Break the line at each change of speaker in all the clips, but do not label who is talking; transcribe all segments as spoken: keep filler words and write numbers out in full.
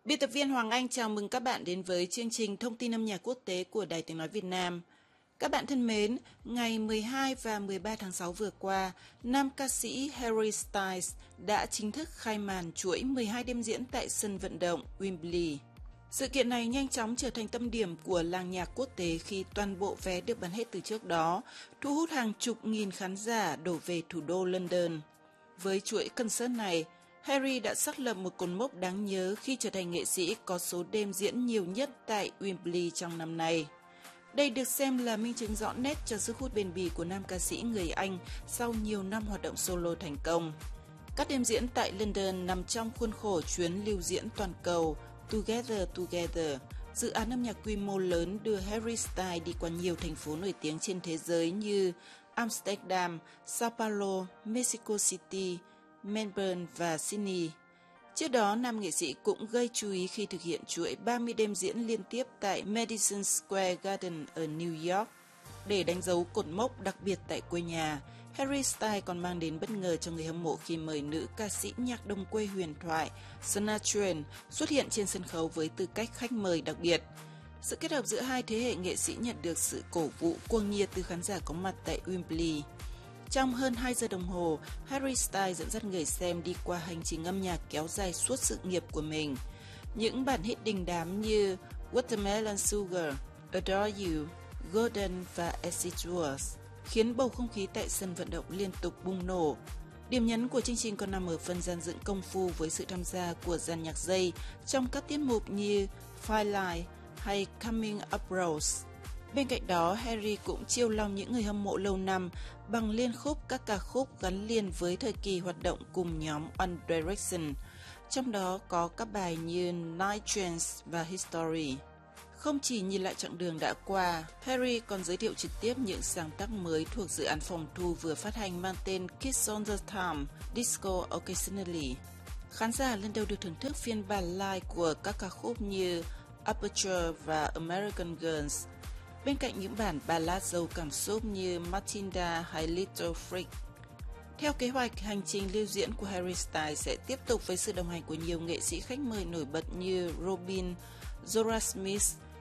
Biên tập viên Hoàng Anh chào mừng các bạn đến với chương trình Thông tin âm nhạc quốc tế của Đài Tiếng Nói Việt Nam. Các bạn thân mến, ngày mười hai và mười ba tháng sáu vừa qua, nam ca sĩ Harry Styles đã chính thức khai màn chuỗi mười hai đêm diễn tại sân vận động Wembley. Sự kiện này nhanh chóng trở thành tâm điểm của làng nhạc quốc tế khi toàn bộ vé được bán hết từ trước đó, thu hút hàng chục nghìn khán giả đổ về thủ đô London. Với chuỗi concert này, Harry đã xác lập một cột mốc đáng nhớ khi trở thành nghệ sĩ có số đêm diễn nhiều nhất tại Wembley trong năm nay. Đây được xem là minh chứng rõ nét cho sức hút bền bỉ của nam ca sĩ người Anh sau nhiều năm hoạt động solo thành công. Các đêm diễn tại London nằm trong khuôn khổ chuyến lưu diễn toàn cầu Together Together, dự án âm nhạc quy mô lớn đưa Harry Styles đi qua nhiều thành phố nổi tiếng trên thế giới như Amsterdam, Sao Paulo, Mexico City, Melbourne và Sydney. Trước đó, nam nghệ sĩ cũng gây chú ý khi thực hiện chuỗi ba mươi đêm diễn liên tiếp tại Madison Square Garden ở New York. Để đánh dấu cột mốc đặc biệt tại quê nhà, Harry Styles còn mang đến bất ngờ cho người hâm mộ khi mời nữ ca sĩ nhạc đồng quê huyền thoại Shania Twain xuất hiện trên sân khấu với tư cách khách mời đặc biệt. Sự kết hợp giữa hai thế hệ nghệ sĩ nhận được sự cổ vũ cuồng nhiệt từ khán giả có mặt tại Wembley. Trong hơn hai giờ đồng hồ, Harry Styles dẫn dắt người xem đi qua hành trình âm nhạc kéo dài suốt sự nghiệp của mình. Những bản hit đình đám như Watermelon Sugar, Adore You, Golden và As It Was khiến bầu không khí tại sân vận động liên tục bùng nổ. Điểm nhấn của chương trình còn nằm ở phần dàn dựng công phu với sự tham gia của dàn nhạc dây trong các tiết mục như Firelight hay Coming Up Rose. Bên cạnh đó, Harry cũng chiêu lòng những người hâm mộ lâu năm bằng liên khúc các ca khúc gắn liền với thời kỳ hoạt động cùng nhóm One Direction, trong đó có các bài như Night Trains và History. Không chỉ nhìn lại chặng đường đã qua, Harry còn giới thiệu trực tiếp những sáng tác mới thuộc dự án phòng thu vừa phát hành mang tên Kids on the Town, Disco Occasionally. Khán giả lần đầu được thưởng thức phiên bản live của các ca khúc như Aperture và American Girls, bên cạnh những bản ballad giàu cảm xúc như Matilda hay Little Freak. Theo kế hoạch, hành trình lưu diễn của Harry Styles sẽ tiếp tục với sự đồng hành của nhiều nghệ sĩ khách mời nổi bật như Robin, Zora Smith,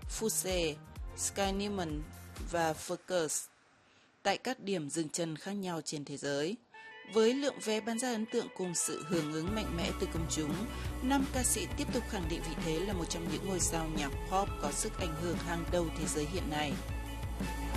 Fuse, Sky Newman và Fergus tại các điểm dừng chân khác nhau trên thế giới. Với lượng vé bán ra ấn tượng cùng sự hưởng ứng mạnh mẽ từ công chúng, nam ca sĩ tiếp tục khẳng định vị thế là một trong những ngôi sao nhạc pop có sức ảnh hưởng hàng đầu thế giới hiện nay.